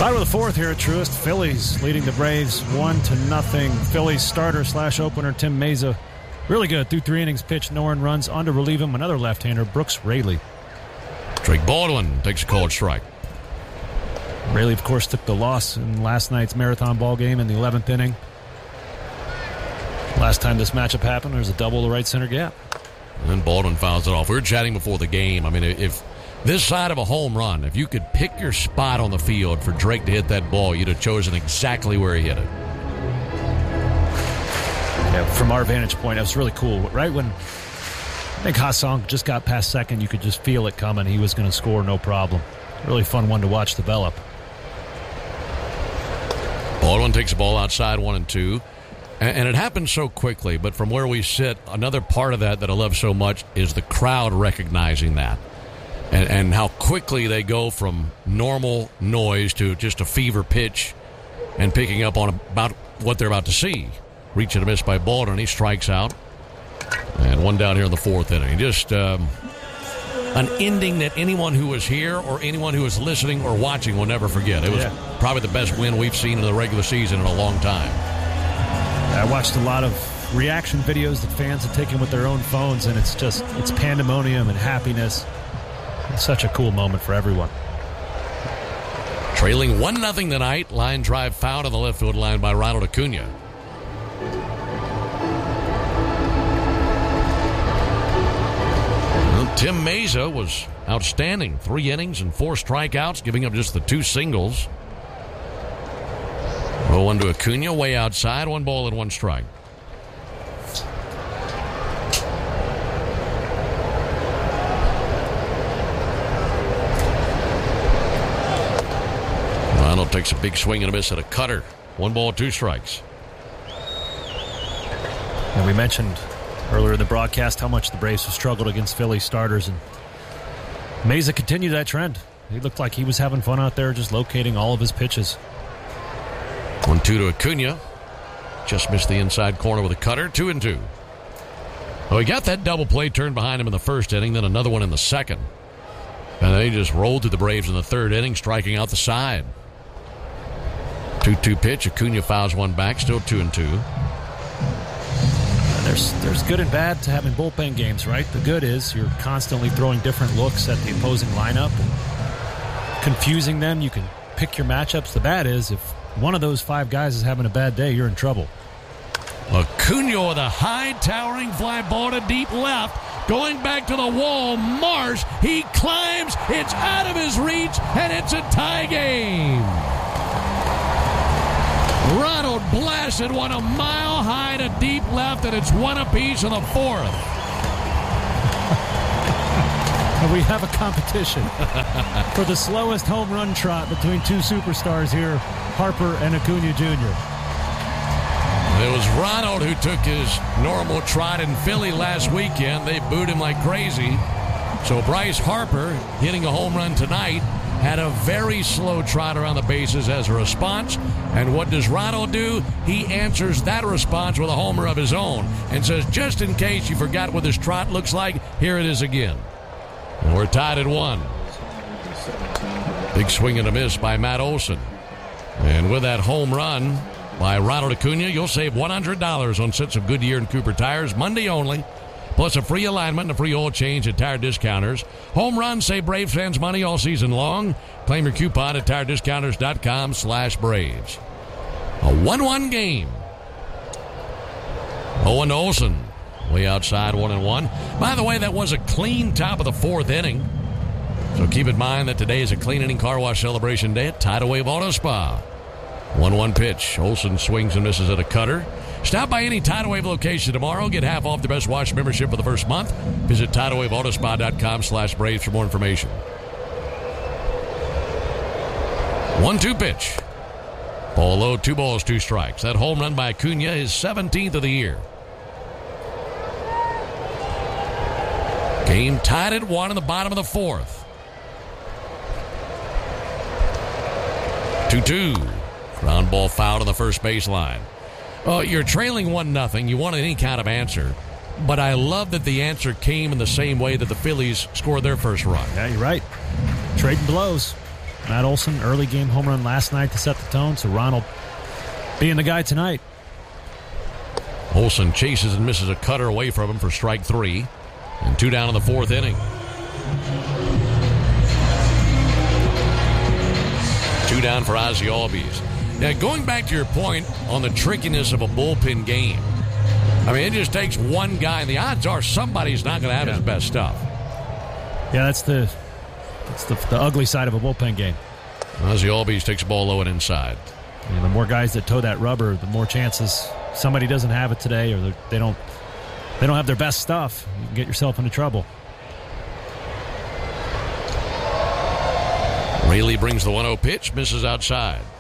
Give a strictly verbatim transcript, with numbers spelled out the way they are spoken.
Bottom of the fourth here at Truist. Phillies leading the Braves one to nothing. Phillies starter slash opener Tim Mayza, really good. Through three innings pitched, no earned runs. On to relieve him, another left-hander, Brooks Raley. Drake Baldwin takes a called strike. Raley, of course, took the loss in last night's marathon ball game in the eleventh inning. Last time this matchup happened, there was a double to right center gap. And then Baldwin fouls it off. We were chatting before the game. I mean, if this side of a home run, if you could pick your spot on the field for Drake to hit that ball, you'd have chosen exactly where he hit it. Yeah, from our vantage point, that was really cool. Right when I think Ha-Sung just got past second, you could just feel it coming. He was going to score, no problem. Really fun one to watch develop. Baldwin takes the ball outside, one and two. And it happened so quickly, but from where we sit, another part of that that I love so much is the crowd recognizing that. And, and how quickly they go from normal noise to just a fever pitch and picking up on about what they're about to see. Reach and a miss by Baldwin. He strikes out. And one down here in the fourth inning. Just um, an ending that anyone who was here or anyone who was listening or watching will never forget. It was yeah. probably the best win we've seen in the regular season in a long time. I watched a lot of reaction videos that fans have taken with their own phones, and it's just, it's pandemonium and happiness. It's such a cool moment for everyone. Trailing one nothing tonight. Line drive foul to the left field line by Ronald Acuna. Well, Tim Mayza was outstanding. Three innings and four strikeouts, giving up just the two singles. oh one to Acuna, way outside. One ball and one strike. Ronald takes a big swing and a miss at a cutter. One ball, two strikes. And we mentioned earlier in the broadcast how much the Braves have struggled against Philly starters, and Mayza continued that trend. He looked like he was having fun out there just locating all of his pitches. one two to Acuna. Just missed the inside corner with a cutter. Two and two. Well, he got that double play turned behind him in the first inning, then another one in the second. And then he just rolled through the Braves in the third inning, striking out the side. two two pitch. Acuna fouls one back. Still two and two. And there's there's good and bad to having bullpen games, right? The good is you're constantly throwing different looks at the opposing lineup and confusing them. You can pick your matchups. The bad is if one of those five guys is having a bad day, you're in trouble. Acuna with a high towering fly ball to deep left. Going back to the wall, Marsh, he climbs, it's out of his reach, and it's a tie game. Ronald blasted one a mile high to deep left, and it's one apiece in the fourth. We have a competition for the slowest home run trot between two superstars here, Harper and Acuna Junior It was Ronald who took his normal trot in Philly last weekend. They booed him like crazy. So Bryce Harper, hitting a home run tonight, had a very slow trot around the bases as a response. And what does Ronald do? He answers that response with a homer of his own and says, just in case you forgot what this trot looks like, here it is again. And we're tied at one. Big swing and a miss by Matt Olson. And with that home run by Ronald Acuna, you'll save one hundred dollars on sets of Goodyear and Cooper tires, Monday only, plus a free alignment and a free oil change at Tire Discounters. Home runs save Braves fans money all season long. Claim your coupon at tire discounters dot com slash Braves. A one one game. Owen Olson, way outside, one and one. By the way, that was a clean top of the fourth inning. So keep in mind that today is a clean inning car wash celebration day at Tidal Wave Auto Spa. one one pitch. Olson swings and misses at a cutter. Stop by any Tidal Wave location tomorrow. Get half off the Best Wash membership for the first month. Visit tidal wave auto spa dot com slash Braves for more information. one two pitch. Ball low, two balls, two strikes. That home run by Acuna, his seventeenth of the year. Game tied at one in the bottom of the fourth. two two. Ground ball foul to the first baseline. Oh, you're trailing one nothing. You wanted any kind of answer. But I love that the answer came in the same way that the Phillies scored their first run. Yeah, you're right. Trading blows. Matt Olson, early game home run last night to set the tone. So Ronald being the guy tonight. Olson chases and misses a cutter away from him for strike three. And two down in the fourth inning. Two down for Ozzie Albies. Now, going back to your point on the trickiness of a bullpen game, I mean, it just takes one guy, and the odds are somebody's not going to have yeah. his best stuff. Yeah, that's the that's the, the ugly side of a bullpen game. Ozzie Albies takes the ball low and inside. And the more guys that toe that rubber, the more chances somebody doesn't have it today, or they don't they don't have their best stuff. You can get yourself into trouble. Raley brings the one oh pitch, misses outside.